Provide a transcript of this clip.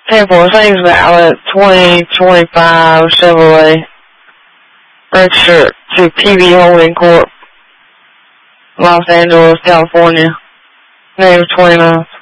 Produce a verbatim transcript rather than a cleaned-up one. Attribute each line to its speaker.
Speaker 1: ten four, things valid, twenty twenty-five Chevrolet, registered to P V Holding Corp, Los Angeles, California, May of twenty-nine.